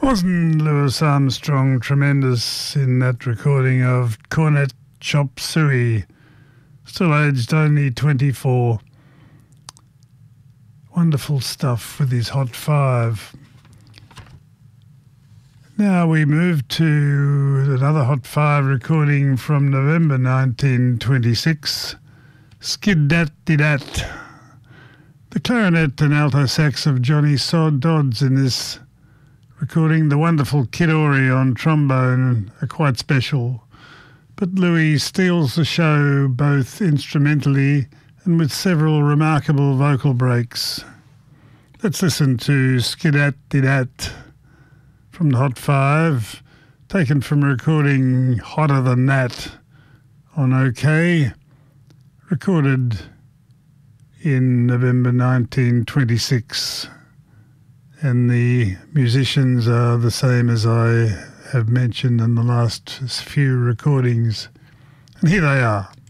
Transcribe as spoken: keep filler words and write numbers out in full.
Wasn't Louis Armstrong tremendous in that recording of Cornet Chop Suey, still aged only twenty-four. Wonderful stuff with his Hot Five. Now we move to another Hot Five recording from November nineteen twenty-six, Skid-Dat-Di-Dat. The clarinet and alto sax of Johnny Sod Dodds in this recording. The wonderful Kid Ory on trombone are quite special, but Louis steals the show both instrumentally and with several remarkable vocal breaks. Let's listen to Skid-Dat-Di-Dat from the Hot Five, taken from a recording Hotter Than That on OK, recorded in November nineteen twenty-six. And the musicians are the same as I have mentioned in the last few recordings. And here they are.